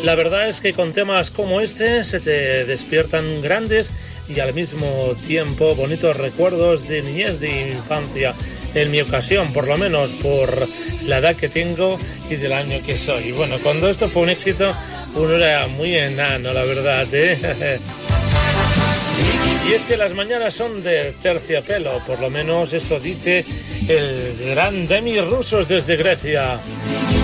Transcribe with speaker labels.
Speaker 1: La verdad es que con temas como este se te despiertan grandes y al mismo tiempo bonitos recuerdos de niñez, de infancia. En mi ocasión, por lo menos por la edad que tengo y del año que soy. Bueno, cuando esto fue un éxito, uno era muy enano, la verdad, ¿eh? Y es que las mañanas son de terciopelo, por lo menos eso dice el gran Demis Roussos desde Grecia.